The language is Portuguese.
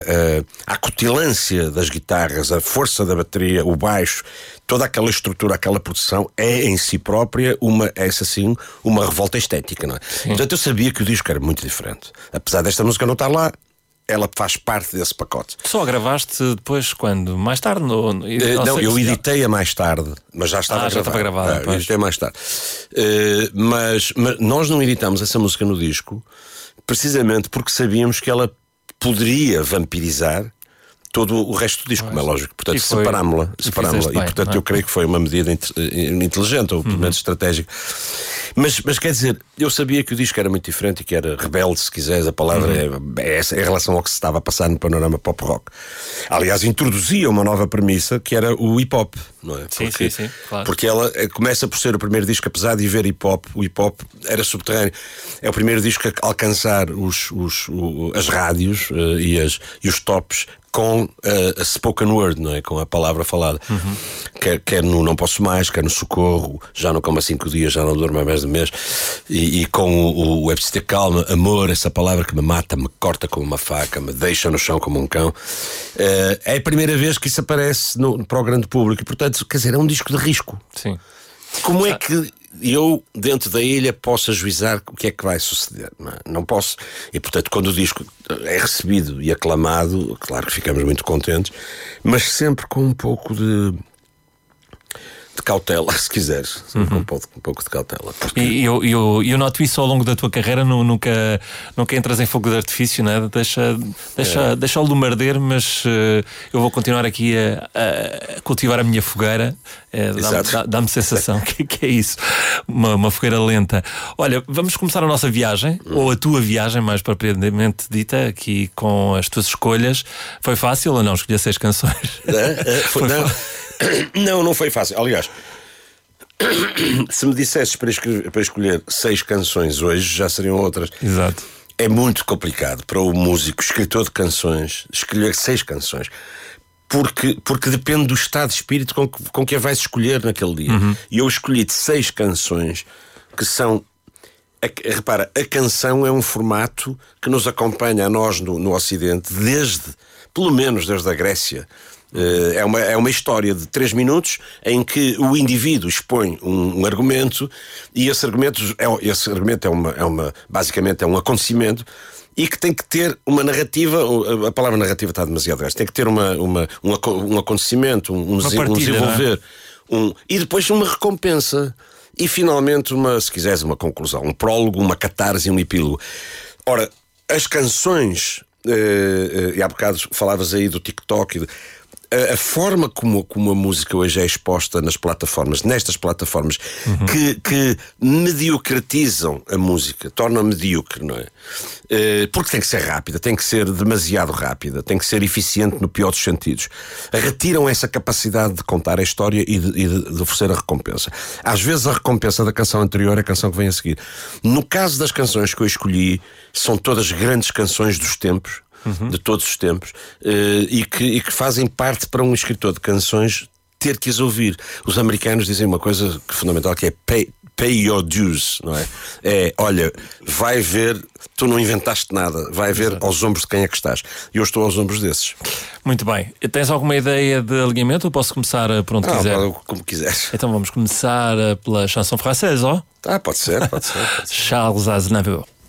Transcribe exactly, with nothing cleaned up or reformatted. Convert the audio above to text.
Uh, a acutilância das guitarras, a força da bateria, o baixo, toda aquela estrutura, aquela produção é em si própria uma, é assim, uma revolta estética, não é? Sim. Portanto, eu sabia que o disco era muito diferente. Apesar desta música não estar lá, ela faz parte desse pacote. Só a gravaste depois quando? Mais tarde? No, no, uh, não, eu editei-a mais tarde, mas já estava ah, já estava gravada. Uh, editei mais tarde. Uh, mas, mas nós não editamos essa música no disco precisamente porque sabíamos que ela poderia vampirizar todo o resto do disco, como é lógico. Portanto, separámos-la. Separámos-la. E, e, portanto, bem, eu creio que foi uma medida inteligente, ou pelo menos uhum. estratégica. Mas, mas quer dizer, eu sabia que o disco era muito diferente e que era rebelde, se quiseres, a palavra uhum. é, é essa em relação ao que se estava a passar no panorama pop rock. Aliás, introduzia uma nova premissa que era o hip hop, não é? Sim, porque, sim, sim, claro. Porque ela começa por ser o primeiro disco, apesar de haver hip hop, o hip hop era subterrâneo. É o primeiro disco a alcançar os, os, os, as rádios uh, e, as, e os tops com uh, a spoken word, não é? Com a palavra falada. Uhum. Quer, quer no Não Posso Mais, quer no Socorro, Já Não Como Há Cinco Dias, Já Não Durmo Há Mais de um Mês, e, e com o, o É Preciso Ter Calma, Amor, essa palavra que me mata, me corta como uma faca, me deixa no chão como um cão. Uh, é a primeira vez que isso aparece no, para o grande público e, portanto, quer dizer, é um disco de risco. Sim. Como é que eu, dentro da ilha, posso ajuizar o que é que vai suceder? Não, é? Não posso. E, portanto, quando o disco é recebido e aclamado, claro que ficamos muito contentes, mas sempre com um pouco de, de cautela, se quiseres. Uhum. Com um pouco, um pouco de cautela. Porque... E eu, eu, eu noto isso ao longo da tua carreira, nunca, nunca entras em fogo de artifício, né? Deixa, deixa, é. deixa o lume arder, mas uh, eu vou continuar aqui a, a cultivar a minha fogueira. É, dá-me, dá, dá-me sensação que, que é isso, uma, uma fogueira lenta. Olha, vamos começar a nossa viagem, hum. ou a tua viagem, mais propriamente dita, aqui com as tuas escolhas. Foi fácil ou não escolher seis canções? É, é, foi, foi não, não, não foi fácil. Aliás, se me dissesses para escolher, para escolher seis canções hoje, já seriam outras. Exato. É muito complicado para o músico, escritor de canções, escolher seis canções. Porque, porque depende do estado de espírito com que, com que a vais escolher naquele dia. Uhum. E eu escolhi seis canções que são... A, repara, a canção é um formato que nos acompanha a nós no, no Ocidente desde, pelo menos desde a Grécia. Uh, é, uma, é uma história de três minutos em que o indivíduo expõe um, um argumento e esse argumento é, esse argumento é, uma, é uma, basicamente é um acontecimento e que tem que ter uma narrativa. A palavra narrativa está demasiado grande. Tem que ter uma, uma, um, um acontecimento, um, um, partida, um desenvolver, é? um, e depois uma recompensa. E finalmente, uma, se quiseres, uma conclusão. Um prólogo, uma catarse e um epílogo. Ora, as canções, eh, eh, e há bocado falavas aí do TikTok, e de, a, a forma como, como a música hoje é exposta nas plataformas, nestas plataformas, uhum. que, que mediocratizam a música, tornam medíocre, não é? Eh, porque tem que ser rápida, tem que ser demasiado rápida, tem que ser eficiente no pior dos sentidos. Retiram essa capacidade de contar a história e de, e de, de oferecer a recompensa. Às vezes a recompensa da canção anterior é a canção que vem a seguir. No caso das canções que eu escolhi, são todas grandes canções dos tempos, uhum. de todos os tempos, uh, e, que, e que fazem parte para um escritor de canções ter que as ouvir. Os americanos dizem uma coisa que é fundamental, que é pay, pay your dues, não é? É, olha, vai ver, tu não inventaste nada, vai ver Exato. Aos ombros de quem é que estás. E eu estou aos ombros desses. Muito bem. Tens alguma ideia de alinhamento ou posso começar por onde ah, quiser? Como quiseres. Então vamos começar pela chanson française, ó? Ah, pode ser, pode ser. Pode ser. Charles Aznavour.